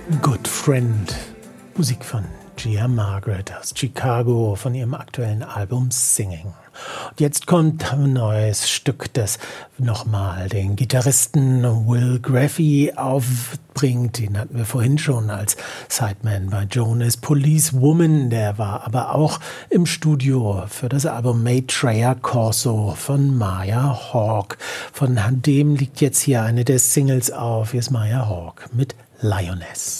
Good Friend, Musik von Gia Margaret aus Chicago von ihrem aktuellen Album Singing. Und jetzt kommt ein neues Stück, das nochmal den Gitarristen Will Graffy aufbringt. Den hatten wir vorhin schon als Sideman bei Jonas Policewoman. Der war aber auch im Studio für das Album Maitreya Corso von Maya Hawke. Von dem liegt jetzt hier eine der Singles auf. Hier ist Maya Hawke mit Lioness.